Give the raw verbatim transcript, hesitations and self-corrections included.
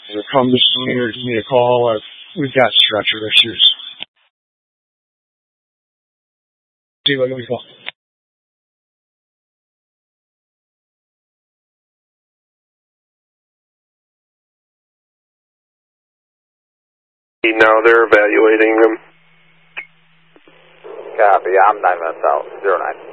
Either come to me or give me a call. If we've got stretcher issues. See you later. Now they're evaluating them. Copy. I'm nine minutes out. Zero nine.